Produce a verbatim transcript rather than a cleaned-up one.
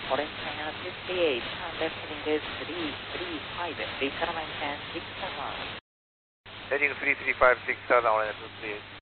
Orange China fifty-eight, turn left heading is three three five, three seven nine ten, six seven. Heading three three five six seven, Orange fifty-eight.